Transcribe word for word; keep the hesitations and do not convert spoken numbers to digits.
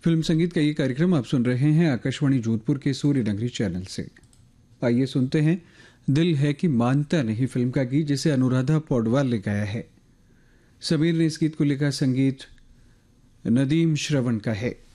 Film संगीत का ये कार्यक्रम आप सुन रहे हैं आकाशवाणी जोधपुर के सूर्य नगरी चैनल से। आइए सुनते हैं दिल है कि मानता नहीं फिल्म का गीत, जिसे अनुराधा पौडवाल ने गाया है। समीर ने इस गीत को लिखा, संगीत नदीम श्रवण का है।